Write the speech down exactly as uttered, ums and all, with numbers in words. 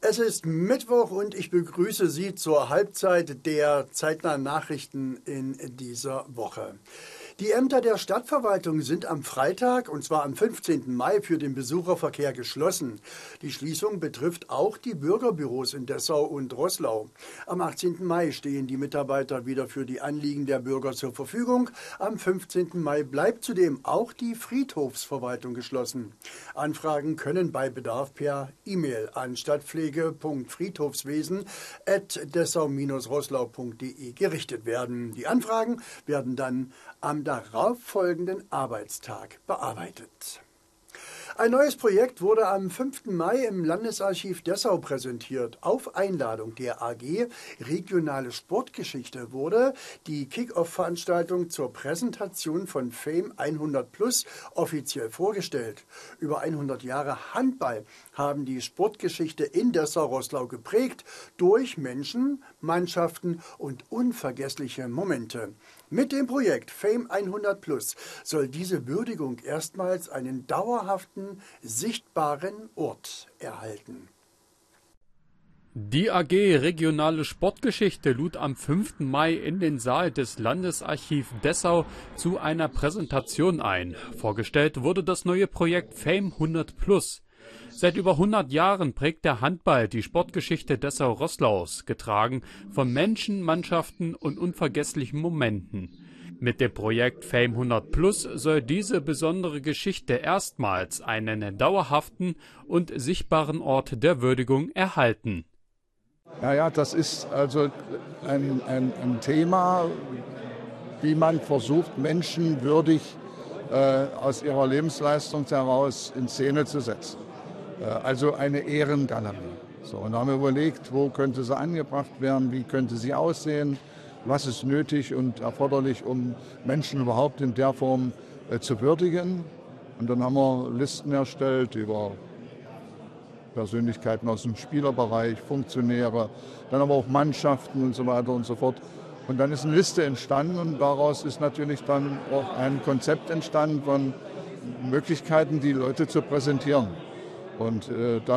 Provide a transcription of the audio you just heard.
Es ist Mittwoch und ich begrüße Sie zur Halbzeit der zeitnahen Nachrichten in dieser Woche. Die Ämter der Stadtverwaltung sind am Freitag, und zwar am fünfzehnten Mai, für den Besucherverkehr geschlossen. Die Schließung betrifft auch die Bürgerbüros in Dessau und Roßlau. Am achtzehnten Mai stehen die Mitarbeiter wieder für die Anliegen der Bürger zur Verfügung. Am fünfzehnten Mai bleibt zudem auch die Friedhofsverwaltung geschlossen. Anfragen können bei Bedarf per E-Mail an stadtpflege punkt friedhofswesen at dessau Bindestrich roßlau punkt de gerichtet werden. Die Anfragen werden dann am darauffolgenden Arbeitstag bearbeitet. Ein neues Projekt wurde am fünften Mai im Landesarchiv Dessau präsentiert. Auf Einladung der A G Regionale Sportgeschichte wurde die Kick-Off-Veranstaltung zur Präsentation von Fame hundert Plus offiziell vorgestellt. Über hundert Jahre Handball haben die Sportgeschichte in Dessau-Roßlau geprägt durch Menschen, Mannschaften und unvergessliche Momente. Mit dem Projekt Fame hundert Plus soll diese Würdigung erstmals einen dauerhaften, sichtbaren Ort erhalten. Die A G Regionale Sportgeschichte lud am fünften Mai in den Saal des Landesarchiv Dessau zu einer Präsentation ein. Vorgestellt wurde das neue Projekt Fame hundert Plus. Seit über hundert Jahren prägt der Handball die Sportgeschichte Dessau-Roßlaus, getragen von Menschen, Mannschaften und unvergesslichen Momenten. Mit dem Projekt Fame hundert Plus soll diese besondere Geschichte erstmals einen dauerhaften und sichtbaren Ort der Würdigung erhalten. Ja, ja, das ist also ein, ein, ein Thema, wie man versucht, Menschen würdig äh, aus ihrer Lebensleistung heraus in Szene zu setzen. Also eine Ehrengalerie. So, und da haben wir überlegt, wo könnte sie angebracht werden, wie könnte sie aussehen, was ist nötig und erforderlich, um Menschen überhaupt in der Form äh, zu würdigen. Und dann haben wir Listen erstellt über Persönlichkeiten aus dem Spielerbereich, Funktionäre, dann aber auch Mannschaften und so weiter und so fort. Und dann ist eine Liste entstanden und daraus ist natürlich dann auch ein Konzept entstanden von Möglichkeiten, die Leute zu präsentieren. Und äh,